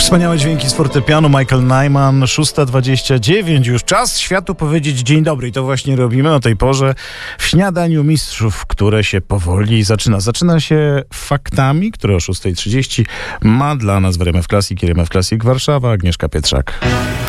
Wspaniałe dźwięki z fortepianu, Michael Nyman, 6:29. Już czas światu powiedzieć dzień dobry i to właśnie robimy o tej porze w Śniadaniu Mistrzów, które się powoli zaczyna. Zaczyna się faktami, które o 6:30 ma dla nas w RMF Classic i RMF Classic Warszawa Agnieszka Pietrzak.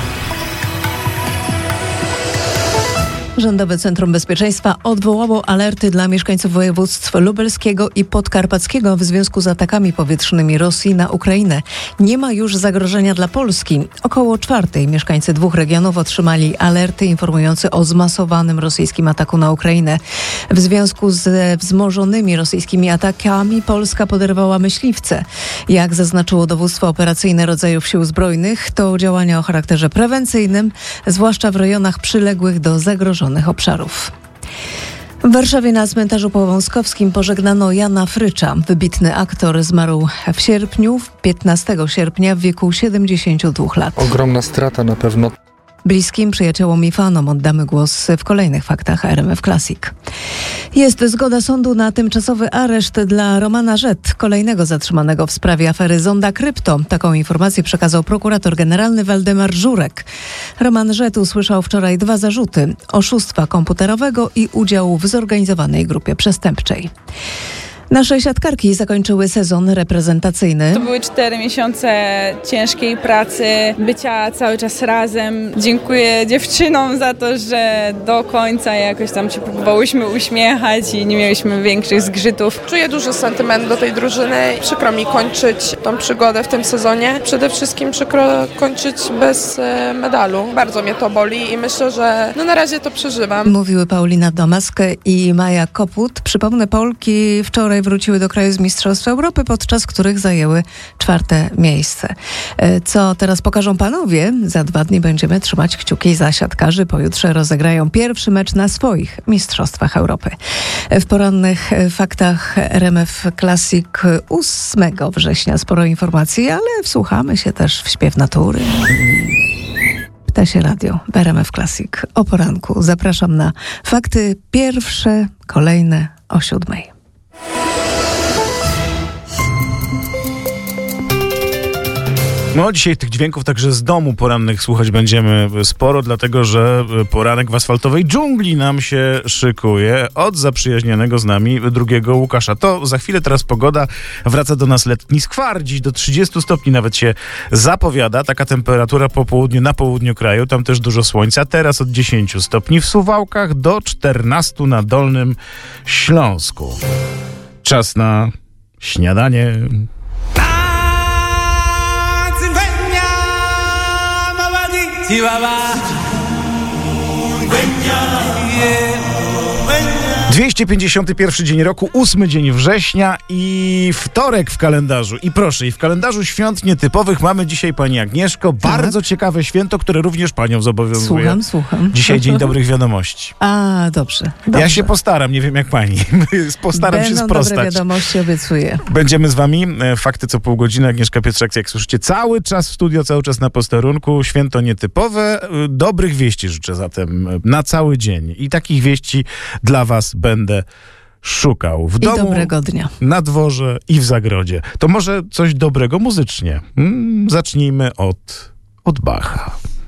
Rządowe Centrum Bezpieczeństwa odwołało alerty dla mieszkańców województw lubelskiego i podkarpackiego w związku z atakami powietrznymi Rosji na Ukrainę. Nie ma już zagrożenia dla Polski. Około 4:00 mieszkańcy 2 regionów otrzymali alerty informujące o zmasowanym rosyjskim ataku na Ukrainę. W związku ze wzmożonymi rosyjskimi atakami Polska poderwała myśliwce. Jak zaznaczyło dowództwo operacyjne rodzajów sił zbrojnych, to działania o charakterze prewencyjnym, zwłaszcza w rejonach przyległych do zagrożonych obszarów. W Warszawie na cmentarzu powązkowskim pożegnano Jana Frycza. Wybitny aktor zmarł w sierpniu, 15 sierpnia w wieku 72 lat. Ogromna strata na pewno. Bliskim, przyjaciołom i fanom oddamy głos w kolejnych faktach RMF Classic. Jest zgoda sądu na tymczasowy areszt dla Romana Rzet, kolejnego zatrzymanego w sprawie afery Zonda Krypto. Taką informację przekazał prokurator generalny Waldemar Żurek. Roman Rzet usłyszał wczoraj 2 zarzuty: oszustwa komputerowego i udziału w zorganizowanej grupie przestępczej. Nasze siatkarki zakończyły sezon reprezentacyjny. To były 4 miesiące ciężkiej pracy, bycia cały czas razem. Dziękuję dziewczynom za to, że do końca jakoś tam się próbowałyśmy uśmiechać i nie mieliśmy większych zgrzytów. Czuję duży sentyment do tej drużyny. Przykro mi kończyć tą przygodę w tym sezonie. Przede wszystkim przykro kończyć bez medalu. Bardzo mnie to boli i myślę, że na razie to przeżywam. Mówiły Paulina Domask i Maja Koput. Przypomnę, Polki wczoraj wróciły do kraju z Mistrzostw Europy, podczas których zajęły 4. miejsce. Co teraz pokażą panowie? Za 2 dni będziemy trzymać kciuki za siatkarzy. Pojutrze rozegrają pierwszy mecz na swoich Mistrzostwach Europy. W porannych faktach RMF Classic 8 września sporo informacji, ale wsłuchamy się też w śpiew natury. Ptasie Radio w RMF Classic o poranku. Zapraszam na fakty pierwsze, kolejne o 7:00. No, dzisiaj tych dźwięków także z domu porannych słuchać będziemy sporo, dlatego że poranek w asfaltowej dżungli nam się szykuje od zaprzyjaźnionego z nami drugiego Łukasza. To za chwilę teraz pogoda, wraca do nas letni skwar. Dziś do 30 stopni nawet się zapowiada. Taka temperatura po południu, na południu kraju. Tam też dużo słońca. Teraz od 10 stopni w Suwałkach do 14 na Dolnym Śląsku. Czas na śniadanie. Baba. 251 dzień roku, 8 dzień września i wtorek w kalendarzu. I proszę, i w kalendarzu świąt nietypowych mamy dzisiaj, pani Agnieszko, bardzo ciekawe święto, które również panią zobowiązuje. Słucham. Dzisiaj Dzień Dobrych Wiadomości. A, dobrze. Ja się postaram, nie wiem jak pani. Postaram się sprostać. Dobre wiadomości, obiecuję. Będziemy z wami. Fakty co pół godziny. Agnieszka Pietrzak, jak słyszycie, cały czas w studio, cały czas na posterunku. Święto nietypowe. Dobrych wieści życzę zatem na cały dzień. I takich wieści dla was będę szukał. W domu, dobrego dnia. Na dworze i w zagrodzie. To może coś dobrego muzycznie. Zacznijmy od Bacha.